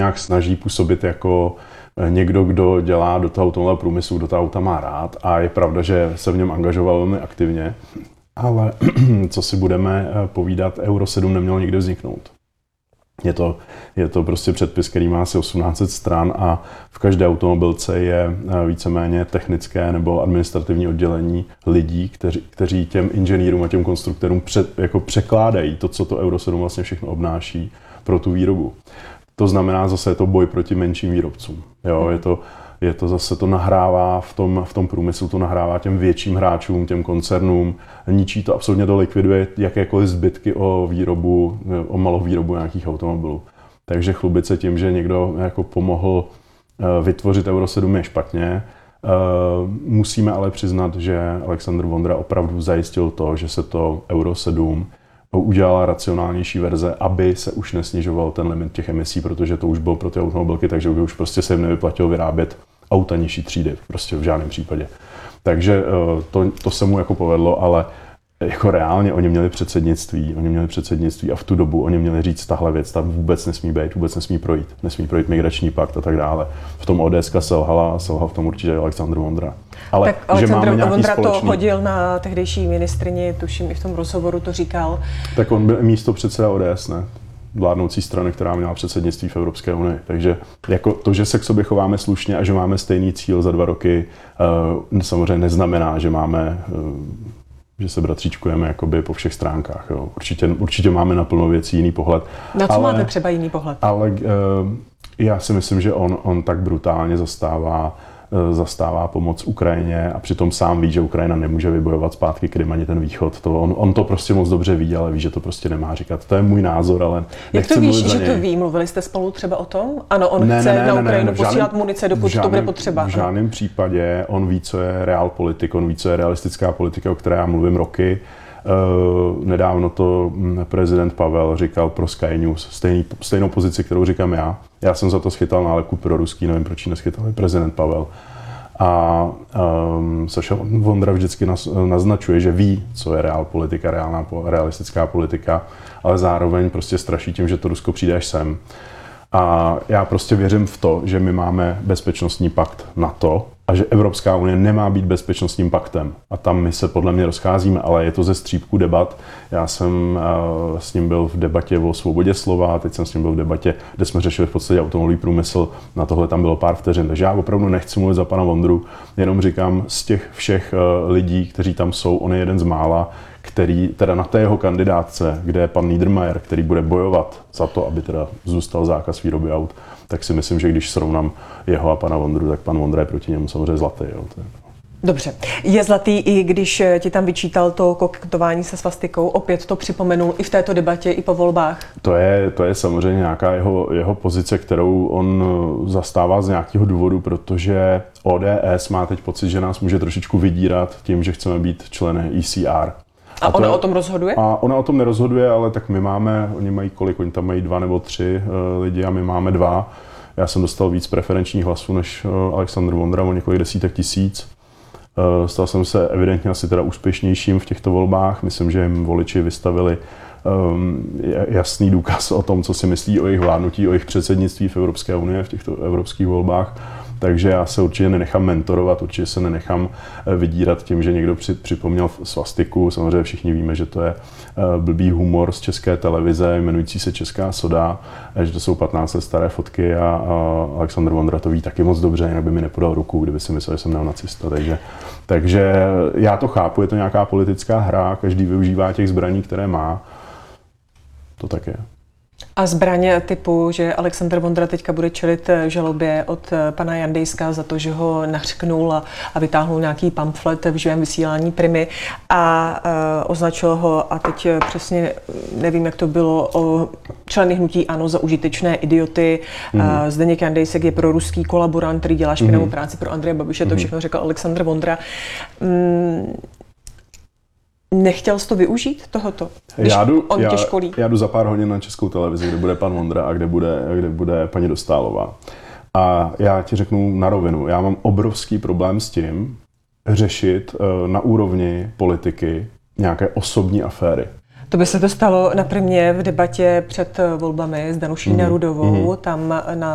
nějak snaží působit jako někdo, kdo dělá do toho automobilového průmyslu, kdo ta auta má rád a je pravda, že se v něm angažoval velmi aktivně, ale co si budeme povídat, Euro 7 nemělo nikdy vzniknout. Je to prostě předpis, který má asi 1800 stran a v každé automobilce je víceméně technické nebo administrativní oddělení lidí, kteří těm inženýrům a těm konstruktorům překládají to, co to Euro 7 vlastně všechno obnáší pro tu výrobu. To znamená zase je to boj proti menším výrobcům. Jo, je to zase to nahrává v tom průmyslu, to nahrává těm větším hráčům, těm koncernům, ničí to, absolutně to likviduje jakékoliv zbytky o malou výrobu nějakých automobilů. Takže chlubit se tím, že někdo jako pomohl vytvořit Euro 7 je špatně. Musíme ale přiznat, že Alexandr Vondra opravdu zajistil to, že se to Euro 7 udělala racionálnější verze, aby se už nesnižoval ten limit těch emisí, protože to už bylo pro ty automobilky, takže už prostě se jim nevyplatilo vyrábět auta nižší třídy, prostě v žádném případě. Takže to se mu jako povedlo, ale jako reálně oni měli předsednictví a v tu dobu oni měli říct, tahle věc tam vůbec nesmí být, vůbec nesmí projít migrační pakt a tak dále. V tom ODSka selhala a selhal v tom určitě Alexandr Vondra. Ale tak Alexandr Vondra to hodil na tehdejší ministryni, tuším i v tom rozhovoru to říkal. Tak on byl místopředseda ODS, ne? Vládnoucí strany, která měla předsednictví v Evropské unii. Takže jako to, že se k sobě chováme slušně a že máme stejný cíl za 2 roky, samozřejmě neznamená, že se bratříčkujeme jakoby po všech stránkách. Jo. Určitě máme na plno věcí jiný pohled. Na co máte třeba jiný pohled? Ale já si myslím, že on tak brutálně zastává pomoc Ukrajině a přitom sám ví, že Ukrajina nemůže vybojovat zpátky Krym ani ten východ. On to prostě moc dobře ví, ale ví, že to prostě nemá říkat. To je můj názor, ale jak to víš, že to ví? Mluvili jste spolu třeba o tom? Ano, on chce na Ukrajinu posílat munice, dokud to bude potřeba. V žádném případě. On ví, co je realpolitik, on ví, co je realistická politika, o které já mluvím roky. Nedávno to prezident Pavel říkal pro Sky News, stejnou pozici, kterou říkám já. Já jsem za to schytal nálepku pro ruský, nevím, proč ji neschytal prezident Pavel. A Saša Vondra vždycky naznačuje, že ví, co je realistická politika, ale zároveň prostě straší tím, že to Rusko přijde až sem. A já prostě věřím v to, že my máme bezpečnostní pakt NATO a že Evropská unie nemá být bezpečnostním paktem. A tam my se podle mě rozcházíme, ale je to ze střípku debat. Já jsem s ním byl v debatě o svobodě slova, teď jsem s ním byl v debatě, kde jsme řešili v podstatě automobilový průmysl, na tohle tam bylo pár vteřin. Takže já opravdu nechci mluvit za pana Vondru, jenom říkám, z těch všech lidí, kteří tam jsou, on je jeden z mála, který teda na té jeho kandidátce, kde je pan Niedermayer, který bude bojovat za to, aby teda zůstal zákaz výroby aut, tak si myslím, že když srovnám jeho a pana Vondru, tak pan Vondra je proti němu samozřejmě zlatý. Jo. Dobře. Je zlatý, i když ti tam vyčítal to koketování se svastikou, opět to připomenul i v této debatě, i po volbách? To je samozřejmě nějaká jeho pozice, kterou on zastává z nějakého důvodu, protože ODS má teď pocit, že nás může trošičku vydírat tím, že chceme být členy ECR. A ona o tom rozhoduje? A ona o tom nerozhoduje, ale tak my máme, oni mají kolik, oni tam mají 2 nebo 3 lidi a my máme 2. Já jsem dostal víc preferenčních hlasů než Alexandr Vondra, o několik desítek tisíc. Stal jsem se evidentně asi teda úspěšnějším v těchto volbách. Myslím, že jim voliči vystavili jasný důkaz o tom, co si myslí o jejich vládnutí, o jejich předsednictví v Evropské unii, v těchto evropských volbách. Takže já se určitě nenechám mentorovat, určitě se nenechám vydírat tím, že někdo připomněl svastiku. Samozřejmě všichni víme, že to je blbý humor z České televize, jmenující se Česká soda, že to jsou 15 let staré fotky a Alexandr Vondra to ví taky moc dobře, jinak by mi nepodal ruku, kdyby si myslel, že jsem neonacista. Takže já to chápu, je to nějaká politická hra, každý využívá těch zbraní, které má. To tak je. A zbraně typu, že Alexandr Vondra teďka bude čelit žalobě od pana Jandejska za to, že ho nařknul a vytáhnul nějaký pamflet v živém vysílání Primy a označil ho, a teď přesně nevím, jak to bylo, o členy hnutí ANO za užitečné idioty. Zdeněk Jandejsek je proruský kolaborant, který dělá špinavou práci pro Andreje Babiše, to všechno řekl Alexandr Vondra. Nechtěl jsi to využít tohoto? Já jdu za pár hodin na Českou televizi, kde bude pan Vondra a kde bude paní Dostálová. A já ti řeknu na rovinu, já mám obrovský problém s tím řešit na úrovni politiky nějaké osobní aféry. To by se to stalo na Primě v debatě před volbami s Danuší Nerudovou. Tam na